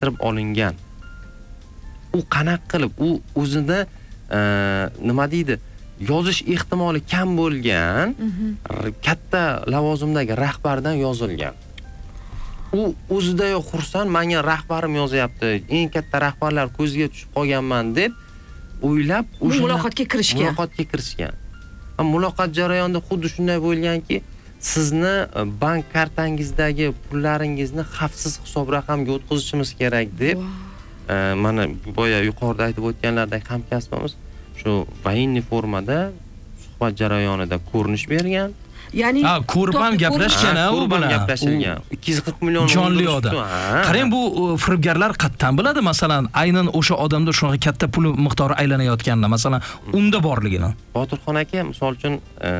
keltirib olingan. U qanaqa qilib, u o'zida nima deydi, yozish ehtimoli kam bo'lgan, katta lavozimdagi rahbardan yozilgan. U o'zida yo'q xursand, menga rahbarim yozyapti, eng katta rahbarlar ko'ziga tushib qolganman deb o'ylab o'sha muloqotga kirishgan. Muloqot jarayonida xuddi shunday bo'lganki, sizni bank kartangizdagi pullaringizni xavfsiz hisob raqamga o'tkazishimiz kerak deb, mana boya yuqorida aytib o'tganlardek hamkasbimiz shu voyinniy formada suhbat jarayonida ko'rinish bergan. Ya'ni ko'rib ham gaplashgan, u bilan gaplashilgan. 240 million jonli odam. Qarang, bu firibgarlar qattan biladi, masalan, aynan o'sha odamda shunaqa katta pul miqdori aylanayotganini, masalan, unda borligini. Botirxon aka, misol uchun,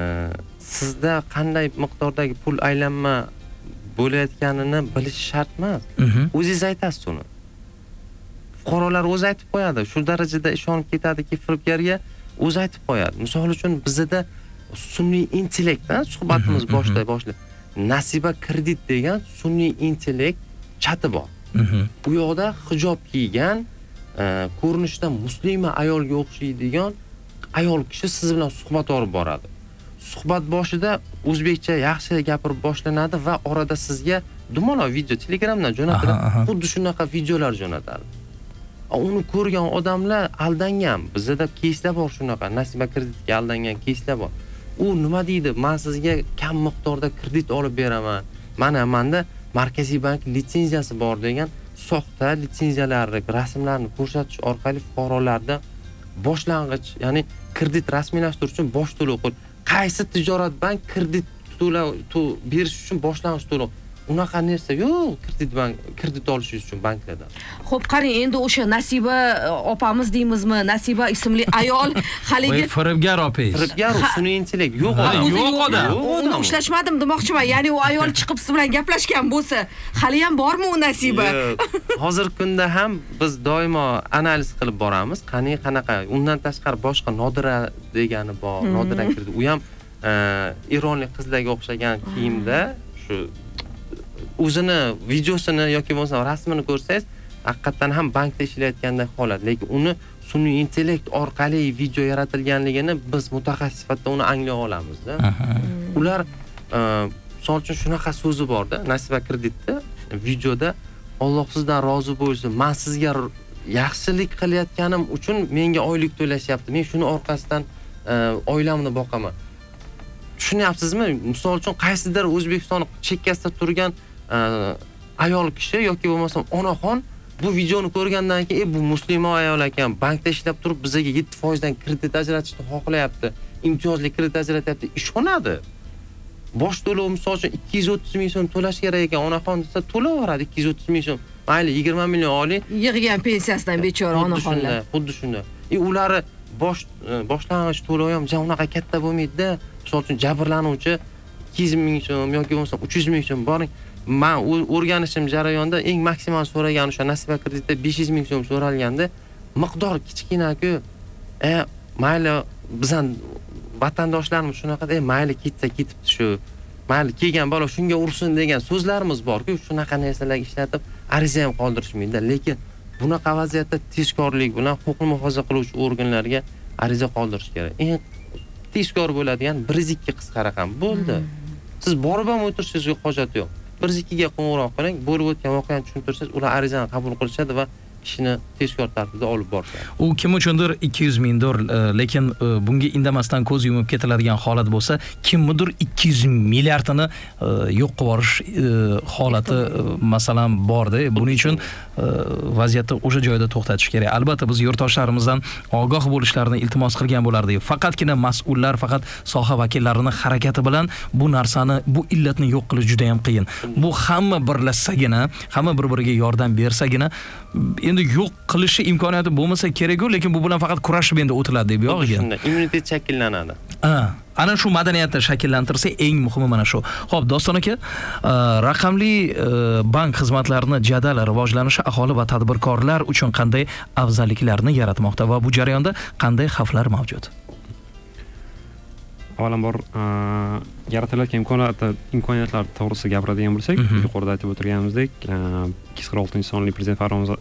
sizda qanday miqdordagi pul aylanma bo'layotganini bilish shart emas. O'zingiz aytasiz uni. Fuqarolar o'zi aytib qo'yadi. Shu darajada ishonib ketadiki, firibgarga o'zi aytib qo'yadi. Misol uchun bizda sun'iy intellektdan suhbatimiz boshla. Nasiba kredit degan sun'iy intellekt chati bor. U yoqda hijob kiygan, ko'rinishda muslima ayolga o'xshaydigan ayol kishi siz bilan suhbat olib boradi. Suhbat boshida o'zbekcha yaxshi gapirib boshlanadi va orada sizga dumaloq video Telegramdan jo'natadi. Xuddi shunaqa videolar jo'natadi. Uni ko'rgan odamlar aldangan. Bizda keyslar bor shunaqa, Nasiba kreditga aldangan keyslar bor. U nima deydi? Men sizga kam miqdorda kredit olib beraman. Menda Markaziy bank litsenziyasi bor degan soxta litsenziyalarni, rasmlarni ko'rsatish orqali fuqarolarda boshlang'ich, ya'ni kredit rasmiylashtirish uchun bosh to'lov qo'ydi. Qaysi tijorat bank kredit berish uchun boshlang'ich to'lov? Unaqa narsa yo'q, kredit olish uchun banklardan. Xo'p, qarang, endi o'sha Nasiba opamiz deymizmi, Nasiba ismli ayol haligi firibgar opingiz. Firibgar, sun'iy intellekt yo'q odam. Uni ushlashmadim demoqchiman. Ya'ni u ayol chiqib siz bilan gaplashgan bo'lsa, hali ham bormi u Nasiba? Hozirgi kunda ham biz doimo analiz qilib boramiz. Qanaqa, undan tashqari boshqa Nodira degani bor, Nodira kirdi. U ham ironlik qizlarga o'xshagan kiyimda shu o'zini videosini yoki bo'lmasa rasmini ko'rsangiz, haqiqatan ham bankda ishlayotgandek holat, lekin uni sun'iy intellekt orqali video yaratilganligini biz mutaxassis sifatida uni anglay olamiz-da. Ular misol uchun shunaqa so'zi bor-da, Nasiba kreditda videoda Alloh sizdan rozi bo'lsin, men sizga yaxshilik qilayotganim uchun menga oylik to'lashyapti. Men shuni orqasidan oilamni boqaman. Tushunyapsizmi? Misol uchun qaysidir O'zbekiston chekkasida turgan ayol kishi yoki bo'lmasam onaxon bu videoni ko'rgandan keyin bu musulmon ayol ekan, bankda ishlab turib bizga 7% dan kredit ajratishni xohlayapti, imtiyozli kredit ajratyapti, ishonadi. Bosh to'lov misol uchun 230 ming so'm to'lash kerak ekan, onaxon desa to'laveradi 230 ming so'm. Mayli 20 million oling, yig'gan pensiyasidan bechora onaxonlar. Xuddi shunday. Ular boshlang'ich to'lov ham unaqa katta bo'lmaydi-da. Misol uchun jabrlanuvchi 200 ming so'm yoki bo'lmasa 300 ming so'm boring. Men o'rganishim jarayonida eng maksimal so'ragan o'sha Nasiba kreditda 500 ming so'm so'ralganda, miqdor kichkina-ku. Mayli bizdan vatandoshlarimiz shunaqa, mayli ketsa ketibdi shu. Mayli kelgan bola shunga ursin degan so'zlarimiz bor-ku, shunaqa narsalarga ishlatib ariza ham qoldirishmaydi, lekin bunaqa vaziyatda tezkorlik bilan huquqni muhofaza qiluvchi organlarga ariza qoldirish kerak. Eng tezkor bo'ladigan 102 qisqa raqam bo'ldi. Siz borib ham o'tirishingizga hojat yo'q. 102 ga qo'ng'iroq qiling, bo'lib o'tgan voqeani tushuntirsangiz, ular arizani qabul qilishadi va ishini tezkor tartibda olib borishadi. U kim uchundir 200 mingdir, lekin bunga indamasdan ko'z yumib ketiladigan holat bo'lsa, kimnidir 200 milliardini yo'q qilib yuborish holati masalan borda. Buning uchun vaziyatni o'sha joyda to'xtatish kerak. Albatta biz yurtdoshlarimizdan ogoh bo'lishlarini iltimos qilgan bo'lardik. Faqatgina mas'ullar, faqat soha vakillarining harakati bilan bu narsani, bu illatni yo'q qilish juda ham qiyin. Bu hamma birlashsagina, hamma bir-biriga yordam bersagina endi yo'q qilishi imkoniyati bo'lmasa kerak-ku, lekin bu bilan faqat kurashib endi o'tiladi deb yo'g'igan. Immunitet shakllanadi. Ana shu madaniyatni shakllantirsa eng muhimi mana shu. Xo'p, Doston aka, raqamli bank xizmatlarini jadal rivojlanishi aholi va tadbirkorlar uchun qanday afzalliklarni yaratmoqda va bu jarayonda qanday xavflar mavjud? avvalambor yaratilayotgan imkoniyatlar to'g'risida gapiradigan bo'lsak, yuqorida aytib o'tirganimizdek, 2046 sonli prezident